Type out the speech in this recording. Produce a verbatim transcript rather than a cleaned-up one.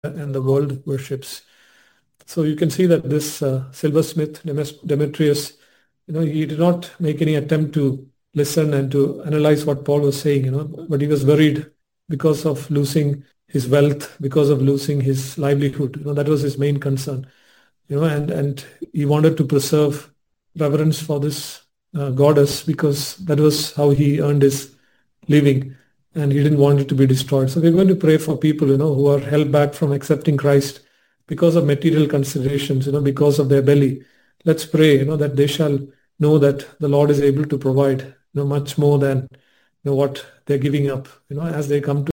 and the world worships. So you can see that this uh, silversmith, Demetrius, you know, he did not make any attempt to listen and to analyze what Paul was saying, you know, but he was worried because of losing his wealth, because of losing his livelihood. You know, that was his main concern, you know, and, and he wanted to preserve reverence for this uh, goddess because that was how he earned his living and he didn't want it to be destroyed. So we're going to pray for people, you know, who are held back from accepting Christ because of material considerations, you know, because of their belly. Let's pray, you know, that they shall know that the Lord is able to provide, you know, much more than, you know, what they're giving up, you know, as they come to